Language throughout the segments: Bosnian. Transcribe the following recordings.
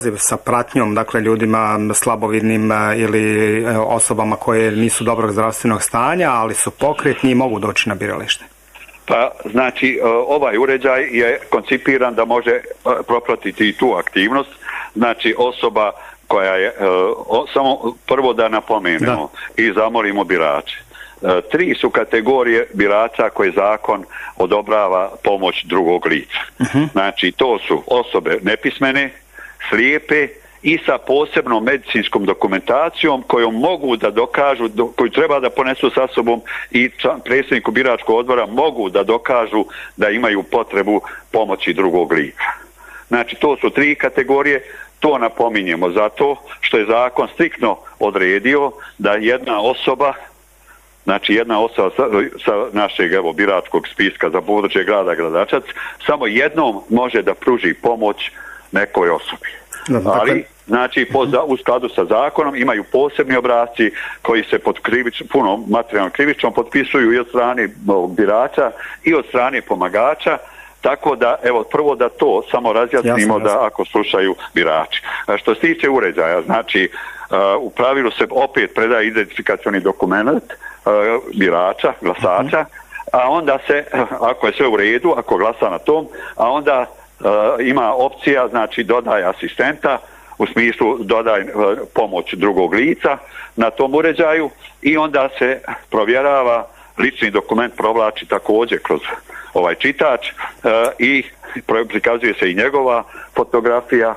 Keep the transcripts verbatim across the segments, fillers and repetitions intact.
sa pratnjom, dakle ljudima slabovidnim ili osobama koje nisu dobrog zdravstvenog stanja, ali su pokretni i mogu doći na biralište? Pa, znači, ovaj uređaj je koncipiran da može propratiti i tu aktivnost. Znači, osoba koja je, samo prvo da napomenemo da. I zamolimo birače. Tri su kategorije birača koje zakon odobrava pomoć drugog lica. Uh-huh. Znači, to su osobe nepismene, slijepe i sa posebnom medicinskom dokumentacijom kojom mogu da dokažu, koju treba da ponesu sa sobom i predsjedniku biračkog odbora mogu da dokažu da imaju potrebu pomoći drugog lica. Znači, to su tri kategorije. To napominjemo zato što je zakon striktno odredio da jedna osoba, znači jedna osoba sa, sa našeg evo, biračkog spiska za područje grada Gradačac, samo jednom može da pruži pomoć nekoj osobi. Ali, znači, po, u skladu sa zakonom imaju posebni obrasci koji se pod krivič, puno materijalnom krivičnom potpisuju i od strane birača i od strane pomagača. Tako da, evo, prvo da to samo razjasnimo da ako slušaju birači. A što se tiče uređaja, znači, uh, u pravilu se opet predaje identifikacioni dokument uh, birača, glasača, uh-huh. a onda se, ako je sve u redu, ako glasa na tom, a onda uh, ima opcija, znači, dodaj asistenta, u smislu dodaj uh, pomoć drugog lica na tom uređaju i onda se provjerava, lični dokument provlači također kroz ovaj čitač e, i prikazuje se i njegova fotografija,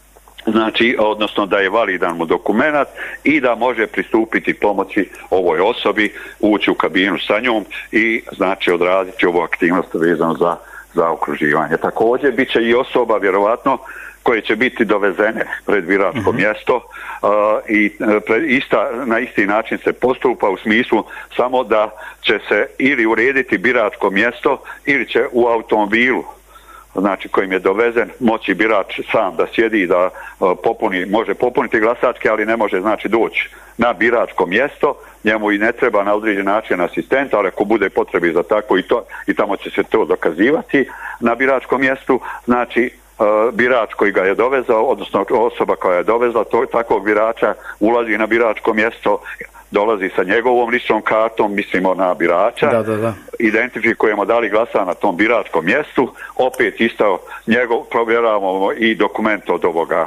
znači, odnosno da je validan mu dokument i da može pristupiti pomoći ovoj osobi, ući u kabinu sa njom i, znači, odraditi ovu aktivnost vezano za, za okruživanje. Također bit će i osoba, vjerovatno, koje će biti dovezene pred biračko mm-hmm. mjesto uh, i pred ista, na isti način se postupa u smislu samo da će se ili urediti biračko mjesto ili će u automobilu, znači kojim je dovezen, moći birač sam da sjedi i da uh, popuni, može popuniti glasačke, ali ne može, znači, doći na biračko mjesto, njemu i ne treba na određen način asistent, ali ako bude potrebi za tako i to, i tamo će se to dokazivati na biračkom mjestu, znači Uh, birač koji ga je dovezao, odnosno osoba koja je dovezla to, takvog birača, ulazi na biračko mjesto, dolazi sa njegovom ličnom kartom, mislimo na birača, da, da, da. Identifikujemo da li glasa na tom biračkom mjestu, opet isto njegov, provjeravamo i dokument od ovoga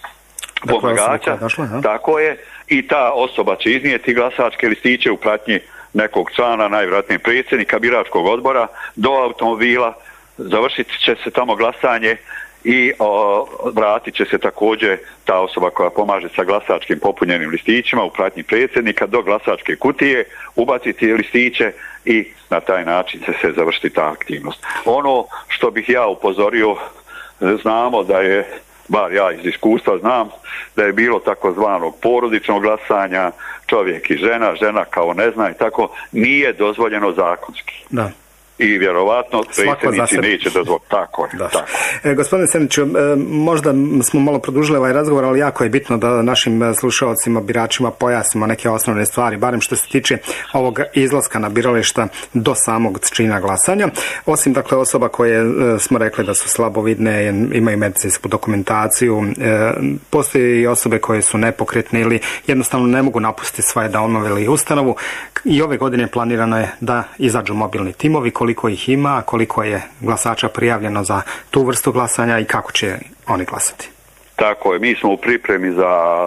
pomagača, tako je, i ta osoba će iznijeti glasačke listiće u pratnji nekog člana, najvjerojatnije predsjednika biračkog odbora, do automobila, završit će se tamo glasanje i o, vratit će se također ta osoba koja pomaže sa glasačkim popunjenim listićima u pratnji predsjednika do glasačke kutije, ubaciti listiće i na taj način će se završiti ta aktivnost. Ono što bih ja upozorio, znamo da je, bar ja iz iskustva znam, da je bilo takozvanog porodičnog glasanja, čovjek i žena, žena kao ne zna i tako, nije dozvoljeno zakonski. Da. I vjerovatno predsjednici neće dozvoliti. Tako je. Tako. E, gospodine Seniću, e, možda smo malo produžili ovaj razgovor, ali jako je bitno da našim slušalcima, biračima pojasnimo neke osnovne stvari, barem što se tiče ovog izlaska na birališta do samog čina glasanja. Osim, dakle, osoba koje e, smo rekli da su slabovidne, imaju medicinsku dokumentaciju, e, postoje i osobe koje su nepokretne ili jednostavno ne mogu napustiti svoje domove ili ustanovu. I ove godine planirano je da izađu mobilni timovi. Koliko ih ima, koliko je glasača prijavljeno za tu vrstu glasanja i kako će oni glasati? Tako je, mi smo u pripremi za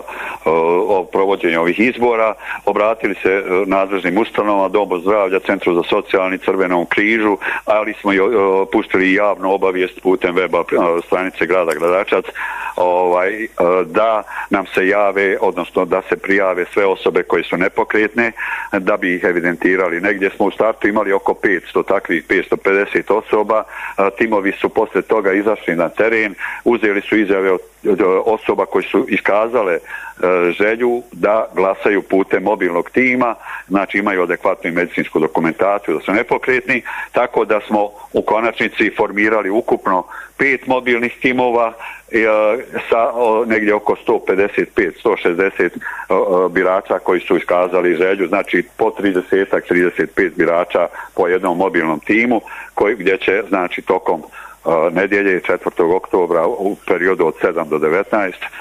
uh, provođenje ovih izbora, obratili se uh, nadležnim ustanovama, Domu zdravlja, Centru za socijalni, Crvenom križu, ali smo uh, pustili javnu obavijest putem weba uh, stranice grada Gradačac, ovaj, uh, da nam se jave, odnosno da se prijave sve osobe koje su nepokretne, da bi ih evidentirali. Negdje smo u startu imali oko petsto takvih, petsto pedeset osoba, uh, timovi su posle toga izašli na teren, uzeli su izjave od osoba koji su iskazale e, želju da glasaju putem mobilnog tima, znači imaju adekvatnu medicinsku dokumentaciju, da su nepokretni, tako da smo u konačnici formirali ukupno pet mobilnih timova e, sa o, negdje oko sto pedeset pet do sto šezdeset o, birača koji su iskazali želju, znači po trideset trideset pet birača po jednom mobilnom timu, koji, gdje će, znači, tokom nedjelje četvrtog oktobra u periodu od sedam do devetnaest